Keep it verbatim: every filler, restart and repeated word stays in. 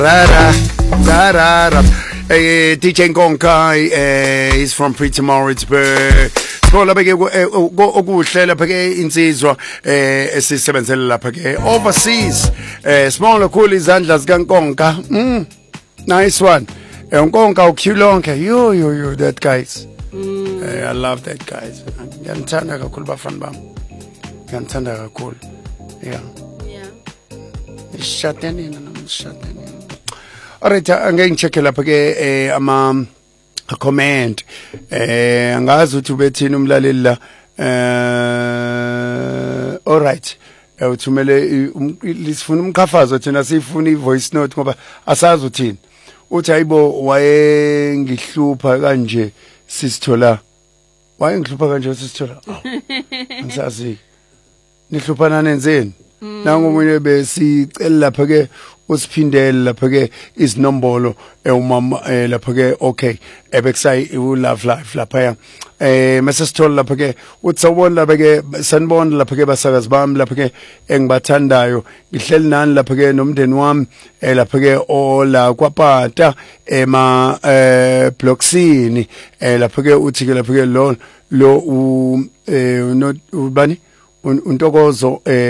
Rara, rara. Eh, D J Nkonka eh is from Pretty Maritzburg. Sikola beke okuhle lapha ke insizwa eh esisebenzele lapha ke overseas. Eh small cool izandla zika Nkonka. Mm. Nice one. Eh Nkonka ukhulonke. Yo yo yo that guys. Mm. Eh, I love that guys. Ngiyamthanda kakhulu bafana bami. Ngiyamthanda kakhulu. Yeah. Yeah. Ishateni nami ishateni. Alright, angeke ngicheck lapha ke eh ama comment eh angazi ukuthi ubethini umlaleli la eh alright uthumele lisifuna umkhafazo thina sifuna ivoice note ngoba asazi uthini uthi hayibo waye ngihlupha kanje sisithola waye ngihlupha kanje sisithola ngisazi nihluphana nenzeni nangu umunye besicela lapha ke usiphindele lapha ke izinombolo umama lapha ke okay ebekusayi u love life lapha eh mase sithola lapha ke utsawona lapha ke sanibona lapha ke basakazi bami lapha ke engibathandayo ngihleli nani lapha ke nomndeni wami lapha ke ola kwaPata ema eh blocksini lapha ke uthi ke lapha ke lo lo u ubani untokozo